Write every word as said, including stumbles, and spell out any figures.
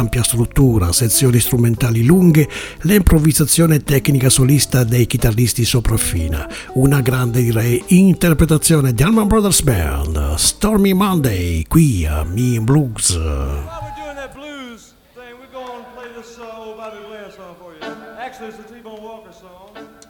ampia struttura, sezioni strumentali lunghe, l'improvvisazione tecnica solista dei chitarristi sopraffina, una grande direi interpretazione di Allman Brothers Band, Stormy Monday, qui a Me and Blues. Actually, it's a T-Bone Walker song.